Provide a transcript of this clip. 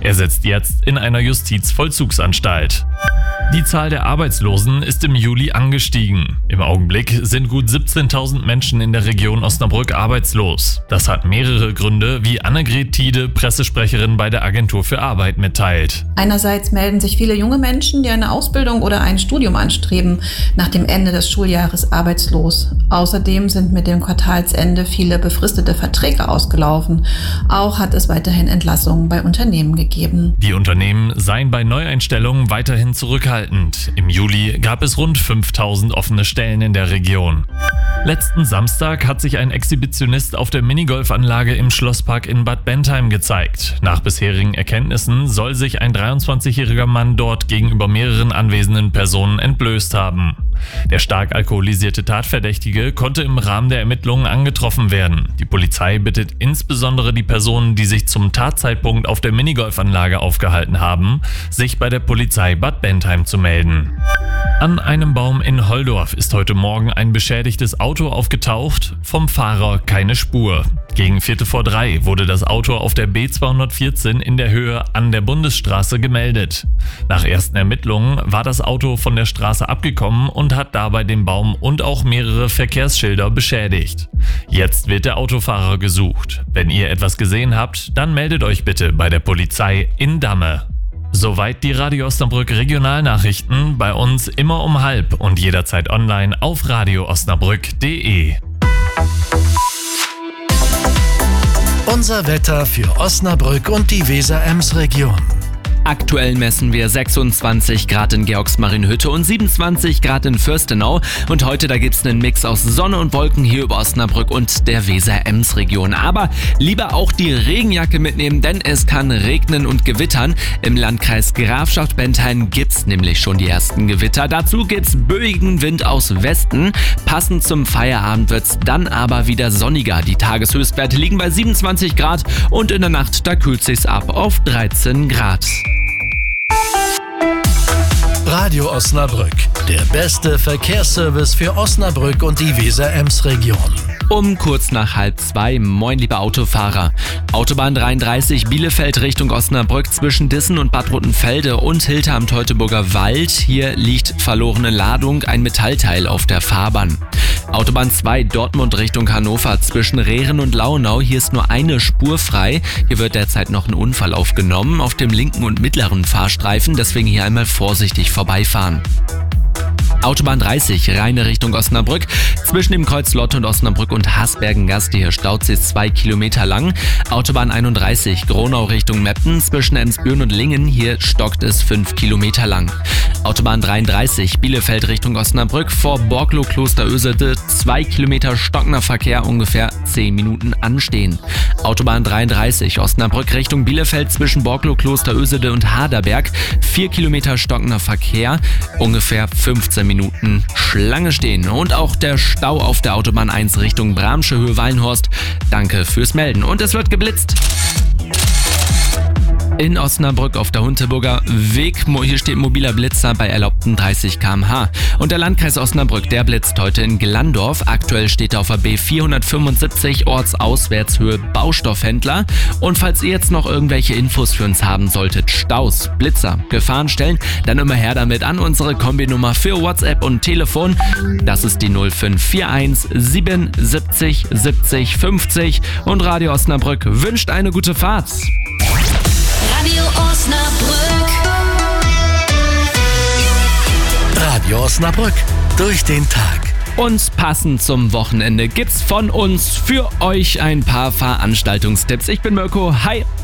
Er sitzt jetzt in einer Justizvollzugsanstalt. Die Zahl der Arbeitslosen ist im Juli angestiegen. Im Augenblick sind gut 17.000 Menschen in der Region Osnabrück arbeitslos. Das hat mehrere Gründe, wie Annegret Tiede, Pressesprecherin bei der Agentur für Arbeit, mitteilt. Einerseits melden sich viele junge Menschen, die eine Ausbildung oder ein Studium anstreben, nach dem Ende des Schuljahres arbeitslos. Außerdem sind mit dem Quartalsende viele befristete Verträge ausgelaufen. Auch hat es weiterhin Entlassungen bei Unternehmen gegeben. Die Unternehmen seien bei Neueinstellungen weiterhin zurückhaltend. Im Juli gab es rund 5.000 offene Stellen in der Region. Letzten Samstag hat sich ein Exhibitionist auf der Minigolfanlage im Schlosspark in Bad Bentheim gezeigt. Nach bisherigen Erkenntnissen soll sich ein 23-jähriger Mann dort gegenüber mehreren anwesenden Personen entblößt haben. Der stark alkoholisierte Tatverdächtige konnte im Rahmen der Ermittlungen angetroffen werden. Die Polizei bittet insbesondere die Personen, die sich zum Tatzeitpunkt auf der Minigolfanlage aufgehalten haben, sich bei der Polizei Bad Bentheim zu melden. An einem Baum in Holdorf ist heute Morgen ein beschädigtes Auto aufgetaucht, vom Fahrer keine Spur. Gegen 2:45 wurde das Auto auf der B214 in der Höhe an der Bundesstraße gemeldet. Nach ersten Ermittlungen war das Auto von der Straße abgekommen und hat dabei den Baum und auch mehrere Verkehrsschilder beschädigt. Jetzt wird der Autofahrer gesucht. Wenn ihr etwas gesehen habt, dann meldet euch bitte bei der Polizei in Damme. Soweit die Radio Osnabrück Regionalnachrichten, bei uns immer um 12:30 und jederzeit online auf radioosnabrück.de. Unser Wetter für Osnabrück und die Weser-Ems-Region. Aktuell messen wir 26 Grad in Georgsmarienhütte und 27 Grad in Fürstenau. Und heute, da gibt's einen Mix aus Sonne und Wolken hier über Osnabrück und der Weser-Ems-Region. Aber lieber auch die Regenjacke mitnehmen, denn es kann regnen und gewittern. Im Landkreis Grafschaft Bentheim gibt's nämlich schon die ersten Gewitter. Dazu gibt's böigen Wind aus Westen. Passend zum Feierabend wird's dann aber wieder sonniger. Die Tageshöchstwerte liegen bei 27 Grad und in der Nacht, da kühlt sich's ab auf 13 Grad. Radio Osnabrück, der beste Verkehrsservice für Osnabrück und die Weser-Ems-Region. Um kurz nach 1:30, moin liebe Autofahrer. Autobahn 33 Bielefeld Richtung Osnabrück zwischen Dissen und Bad Rottenfelde und Hilter am Teutoburger Wald. Hier liegt verlorene Ladung, ein Metallteil auf der Fahrbahn. Autobahn 2 Dortmund Richtung Hannover zwischen Rehren und Launau. Hier ist nur eine Spur frei. Hier wird derzeit noch ein Unfall aufgenommen auf dem linken und mittleren Fahrstreifen. Deswegen hier einmal vorsichtig vorbeifahren. Autobahn 30, Rheine Richtung Osnabrück. Zwischen dem Kreuz Lotte und Osnabrück und Hasbergen-Gaste, hier staut sich 2 Kilometer lang. Autobahn 31, Gronau Richtung Meppen. Zwischen Emsbüren und Lingen, hier stockt es 5 Kilometer lang. Autobahn 33, Bielefeld Richtung Osnabrück. Vor Borglo Kloster Ösede 2 Kilometer stockender Verkehr, ungefähr 10 Minuten anstehen. Autobahn 33, Osnabrück Richtung Bielefeld zwischen Borglo Kloster Ösede und Haderberg. 4 Kilometer stockender Verkehr, ungefähr 15 Minuten Schlange stehen. Und auch der Stau auf der Autobahn 1 Richtung Bramsche Höhe Wallenhorst. Danke fürs Melden. Und es wird geblitzt. In Osnabrück auf der Hunteburger Weg. Hier steht mobiler Blitzer bei erlaubten 30 km/h. Und der Landkreis Osnabrück, der blitzt heute in Glandorf. Aktuell steht er auf der B475 Ortsauswärtshöhe Baustoffhändler. Und falls ihr jetzt noch irgendwelche Infos für uns haben solltet, Staus, Blitzer, Gefahrenstellen, dann immer her damit an unsere Kombinummer für WhatsApp und Telefon. Das ist die 0541 77 70 50. Und Radio Osnabrück wünscht eine gute Fahrt. Radio Osnabrück. Radio Osnabrück, durch den Tag. Und passend zum Wochenende gibt's von uns für euch ein paar Veranstaltungstipps. Ich bin Mirko, hi.